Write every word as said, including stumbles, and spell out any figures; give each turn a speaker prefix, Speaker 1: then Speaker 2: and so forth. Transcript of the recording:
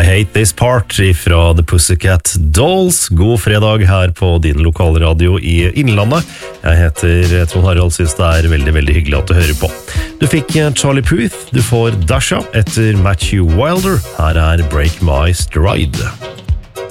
Speaker 1: I Hate This Part fra The Pussycat Dolls. God fredag her på din lokalradio i Innlandet. Jeg heter Trond Harald, synes det er veldig, veldig hyggelig at du hører på. Du fikk Charlie Puth, du får Dasha etter Matthew Wilder. Her er Break My Stride.